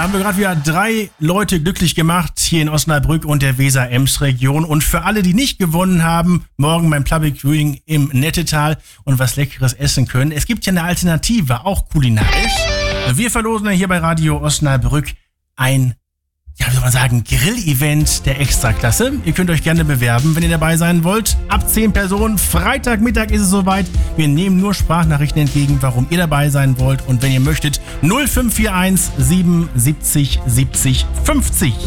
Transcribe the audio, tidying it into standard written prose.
haben wir gerade wieder 3 Leute glücklich gemacht hier in Osnabrück und der Weser-Ems-Region. Und für alle, die nicht gewonnen haben, morgen beim Public Viewing im Nettetal und was Leckeres essen können. Es gibt ja eine Alternative, auch kulinarisch. Wir verlosen ja hier bei Radio Osnabrück ein, ja, wie soll man sagen, Grill-Event der Extraklasse. Ihr könnt euch gerne bewerben, wenn ihr dabei sein wollt. Ab 10 Personen, Freitagmittag ist es soweit. Wir nehmen nur Sprachnachrichten entgegen, warum ihr dabei sein wollt. Und wenn ihr möchtet, 0541 77 70 50.